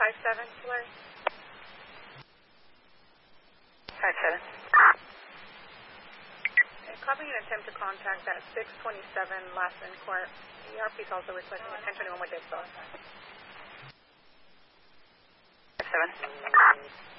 57, Larry? 57. Copying an attempt to contact that 627 Lassen Court. ERP is also requesting a 1021 with this. 57.